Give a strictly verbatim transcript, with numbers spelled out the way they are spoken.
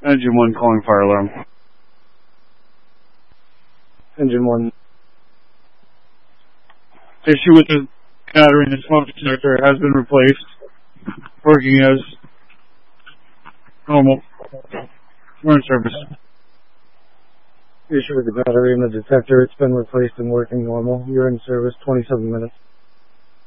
Engine one calling fire alarm. Engine one. Issue with the battery in the smoke detector has been replaced. Working as normal. We're in service. Issue with the battery in the detector. It's been replaced and working normal. You're in service. twenty-seven minutes.